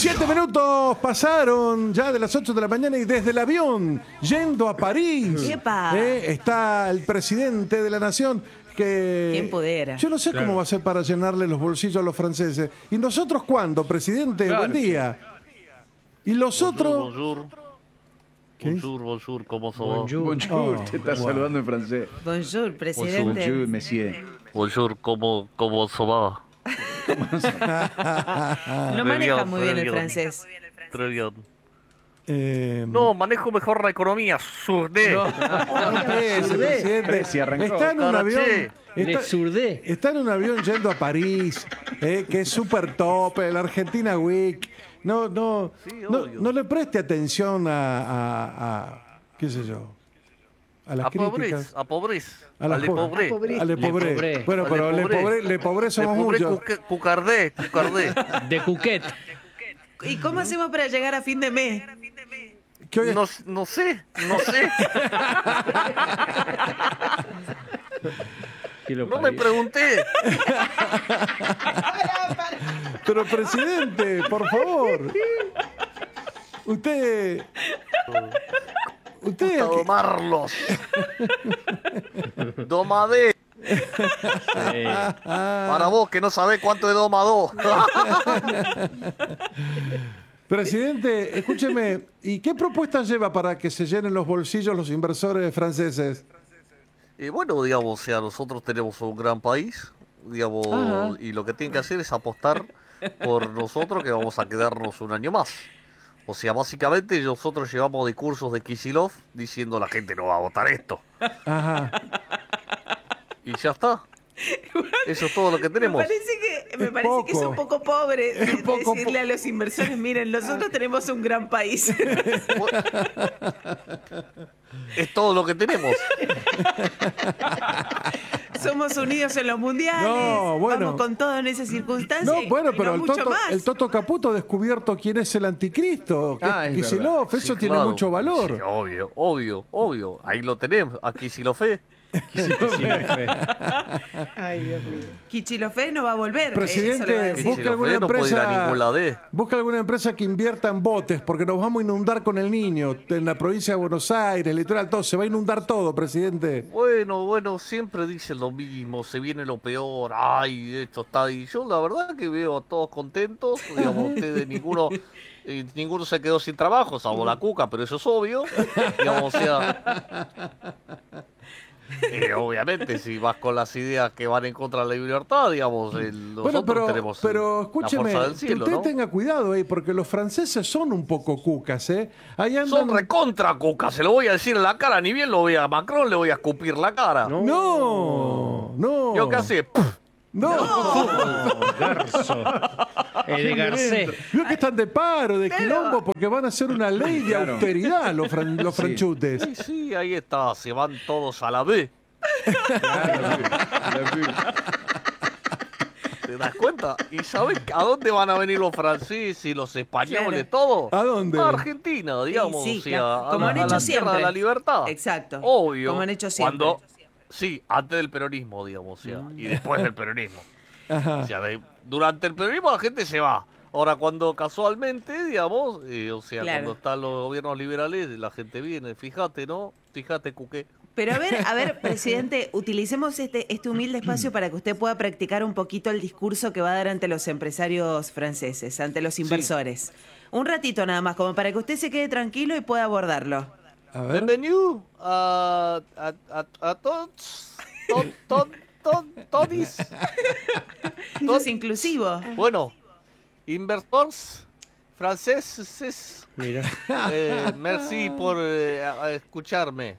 7 minutos pasaron ya de las 8 de la mañana y desde el avión, yendo a París, ¡Epa! está el presidente de la nación que... ¿Quién pudiera? Yo no sé cómo va a ser para llenarle los bolsillos a los franceses. ¿Y nosotros cuándo, presidente? Claro, Buen día. ¿Y los otros? Bonjour. ¿Qué dice? Bonjour, ¿cómo se va? Bonjour, te está saludando en francés. Bonjour, presidente. Bonjour, monsieur. Bonjour, ¿cómo se va? No maneja muy bien el francés. Très bien. Eh, No, manejo mejor la economía, surdé. no empiece, presidente. Sí, arrancó. Está en un avión. Le Está, surdé. está en un avión yendo a París, que es súper top, el Argentina Week. No obvio. le preste atención a qué sé yo, a las críticas. A pobreza. A la le po- pobré. A le pobre. pobré. Bueno, A pero le pobré. le pobre somos Le pobré muchos. cucardé. De Cuquet. ¿Y cómo hacemos para llegar a fin de mes? Que hoy es- No sé. Que lo No me parió. pregunté. Pero presidente, por favor. Usted. A domarlos. Domadé. Sí. Para vos que no sabés cuánto es domado. Presidente, escúcheme, ¿y qué propuestas lleva para que se llenen los bolsillos los inversores franceses? Y bueno, digamos, o sea, nosotros tenemos un gran país, digamos, Ajá. y lo que tienen que hacer es apostar por nosotros que vamos a quedarnos un año más. O sea, básicamente nosotros llevamos discursos de Kicillof diciendo la gente no va a votar esto. Ajá. Y ya está. Eso es todo lo que tenemos. Me parece que es un poco pobre poco decirle a los inversores, miren, nosotros tenemos un gran país. Es todo lo que tenemos. Somos unidos en los mundiales. No, bueno. Vamos con todo en esas circunstancias. No, bueno, y pero no mucho más. el Toto Caputo ha descubierto quién es el anticristo. Es Kicillof, eso Sí, tiene claro. mucho valor. Sí, obvio. Ahí lo tenemos. Aquí sí lo fe. Kichilofé no va a volver. Presidente, eso le va a decir. busca alguna Kicillof no puede ir a empresa. ningún lado. Busca alguna empresa que invierta en botes, porque nos vamos a inundar con el niño. En la provincia de Buenos Aires, el litoral, todo. Se va a inundar todo, presidente. Bueno, siempre dicen lo mismo, se viene lo peor, ay, esto está ahí. Yo la verdad que veo a todos contentos, digamos, ustedes ninguno se quedó sin trabajo, salvo la Cuca, pero eso es obvio, digamos, o sea, obviamente si vas con las ideas que van en contra de la libertad, digamos, nosotros tenemos pero la escúcheme, fuerza del que cielo, usted ¿no? tenga cuidado ahí, porque los franceses son un poco cucas, ¿eh? Ahí andan... Son recontra Cuca, se lo voy a decir en la cara, ni bien lo vea a Macron, le voy a escupir la cara. No. Yo qué hace, No. Garzo. De Garcés. Vio que están de paro, de quilombo, porque van a hacer una ley de Claro. austeridad los franchutes. sí, ahí está, se van todos a la B. ¿Te das cuenta? ¿Y sabes a dónde van a venir los franceses y los españoles, Claro. todo? ¿A dónde? A Argentina, digamos, Sí, o sea, claro. Como han a hecho la tierra siempre. de la libertad. Exacto. Obvio. Como han hecho siempre. Sí, antes del peronismo, digamos, o sea, y después del peronismo. Ajá. O sea, durante el peronismo la gente se va. Ahora, cuando casualmente, digamos, o sea, Claro. cuando están los gobiernos liberales, la gente viene. Fíjate, ¿no? Fíjate, Cuqué. Pero a ver, presidente, utilicemos este humilde espacio para que usted pueda practicar un poquito el discurso que va a dar ante los empresarios franceses, ante los inversores. Un ratito nada más, como para que usted se quede tranquilo y pueda abordarlo. A ver. Bienvenido a todos. Todis. Eso es inclusivo. Bueno, inversores franceses, Mira. merci por escucharme.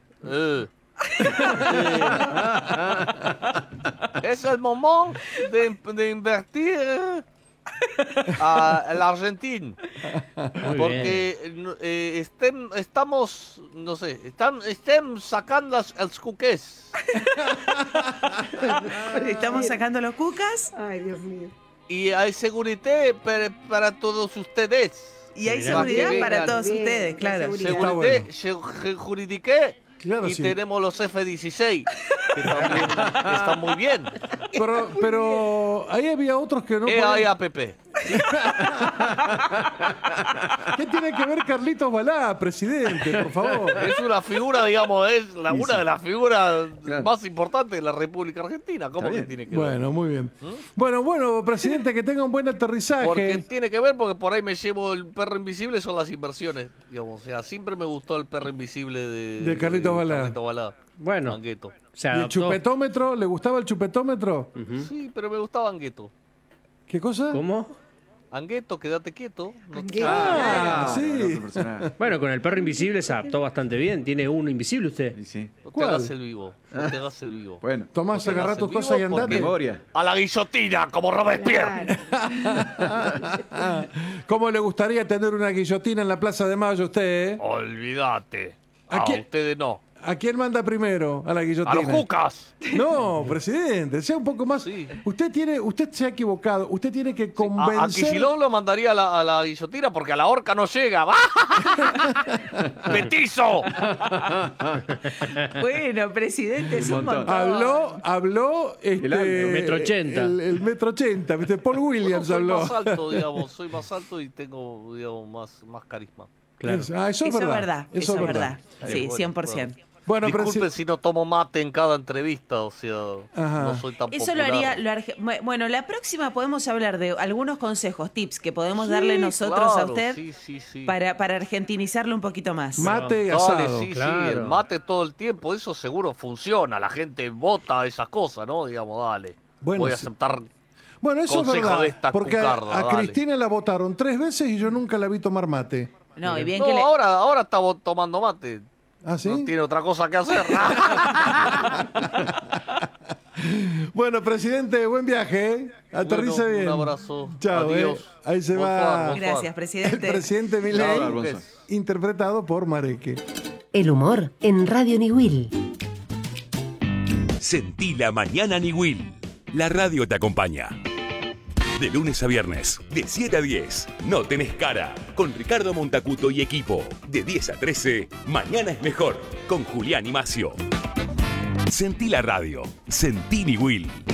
Es el momento de invertir a la Argentina. Muy Porque estamos, no sé, están sacando los cuques. Estamos sacando los cucas Y hay seguridad para todos ustedes. y hay Mirá. seguridad Que para vengan. todos ustedes, claro. Seguridad jurídica. Claro, Y sí. tenemos los F-16, que también están muy bien. Pero ahí había otros que no EAPP. ¿Qué tiene que ver Carlitos Balá, presidente, por favor? Es una figura, digamos, una de las figuras más importantes de la República Argentina. ¿Cómo que tiene que ver? Bueno, muy bien. Bueno, presidente, que tenga un buen aterrizaje. Porque tiene que ver, porque por ahí me llevo el perro invisible, son las inversiones, digamos. O sea, siempre me gustó el perro invisible De Carlitos Balá. Bueno, Angueto. se ¿Y el adaptó. chupetómetro? ¿Le gustaba el chupetómetro? Sí, pero me gustaba Angueto. ¿Qué cosa? ¿Cómo? Angueto, quédate quieto. No te- Angueto. Ah, el sí. otro personaje. Bueno, con el perro invisible se adaptó bastante bien. Tiene uno invisible usted. Sí, sí. No te ¿Cuál? hagas el vivo. No te hagas el vivo. Bueno, Tomás, No te agarrá hagas tus el cosas y vivo andate. memoria. A la guillotina, como Robespierre. ¿Cómo le gustaría tener una guillotina en la Plaza de Mayo usted, Olvídate. ¿A A quién? ustedes no. ¿A quién manda primero a la guillotina? A los cucas. No, presidente, sea un poco más. Sí. Usted se ha equivocado. Usted tiene que A convencer. Kicillof lo mandaría a la guillotina porque a la horca no llega. ¡Petizo! Bueno, presidente, es un montón. montón. Habló El alto. Metro 80. El metro 80, ¿viste? Paul Williams soy habló. más alto, digamos. Soy más alto y tengo, digamos, más carisma. Claro. Eso es Eso es verdad. verdad. Eso es verdad. Sí, Bueno, 100%. Bueno, Disculpen si no tomo mate en cada entrevista, o sea, Ajá. no soy tan Eso lo popular. haría. Bueno, la próxima podemos hablar de algunos consejos, tips que podemos darle Sí, nosotros a claro, usted sí. para argentinizarlo un poquito más. mate y Dale, asado. sí, claro. el mate todo el tiempo, eso seguro funciona. La gente vota esas cosas, ¿no? Digamos, dale. Bueno, Voy a sí. aceptar. Bueno, eso es Consejo verdad. de esta Porque cucarda, a dale. Cristina la votaron 3 veces y yo nunca la vi tomar mate. No, y bien No, que le. ahora está tomando mate. ¿Ah, sí? No tiene otra cosa que hacer. Bueno, presidente, buen viaje, ¿eh? Aterriza Bueno, bien. un abrazo. Chao, Adiós. Ahí se Bonsoir, va bonsoir. Gracias, el presidente. presidente Chao, Milei, Alfonso. interpretado por Mareque. El humor en Radio Niwil. Sentí la mañana Niwil. La radio te acompaña. De lunes a viernes, de 7 a 10, No Tenés Cara, con Ricardo Montacuto y equipo. De 10 a 13, Mañana es Mejor, con Julián y Macio. Sentí la radio. Sentí Niwil.